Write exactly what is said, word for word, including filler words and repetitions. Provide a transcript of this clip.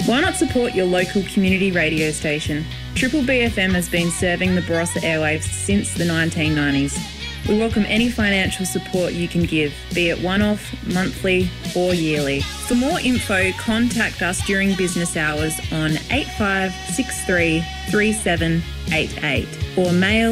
Why not support your local community radio station? Triple B F M has been serving the Barossa airwaves since the nineteen nineties. We welcome any financial support you can give, be it one-off, monthly or yearly. For more info, contact us during business hours on eight five six three, three seven eight eight or mail